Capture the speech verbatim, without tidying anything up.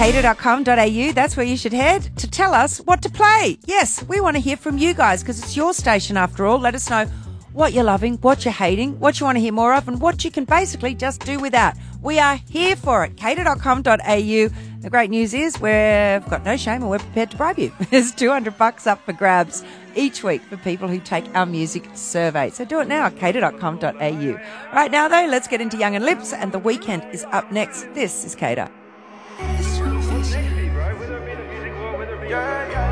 cater dot com dot a u. That's where you should head to tell us what to play. Yes, we want to hear from you guys because it's your station after all. Let us know what you're loving, what you're hating, what you want to hear more of, and what you can basically just do without. We are here for it. cater dot com dot a u. The great news is we've got no shame and we're prepared to bribe you. There's two hundred bucks up for grabs each week for people who take our music survey. So do it now at cater dot com dot a u. Right now, though, let's get into Young and Lips, and The Weekend is up next. This is Cater. Yeah, yeah.